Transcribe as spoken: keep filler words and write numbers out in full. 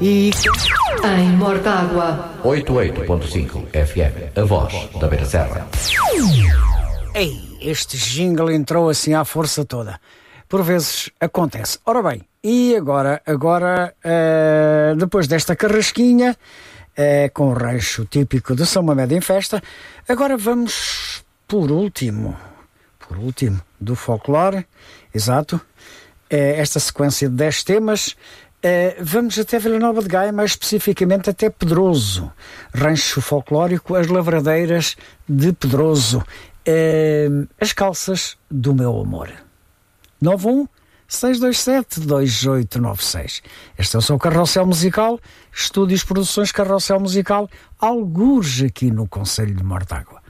E em Mortágua oitenta e oito ponto cinco F M, a voz da Beira Serra. Ei, este jingle entrou assim à força toda. Por vezes acontece. Ora bem, e agora, agora uh, depois desta carrasquinha, uh, com o rancho típico de São Mamede em festa, agora vamos, por último, por último, do folclore, exato, uh, esta sequência de dez temas, uh, vamos até Vila Nova de Gaia, mais especificamente até Pedroso, rancho folclórico, as lavradeiras de Pedroso, uh, as calças do meu amor. nove um seis dois sete dois oito nove seis. Este é o seu Carrossel Musical, Estúdios Produções Carrossel Musical, algures aqui no Concelho de Mortágua.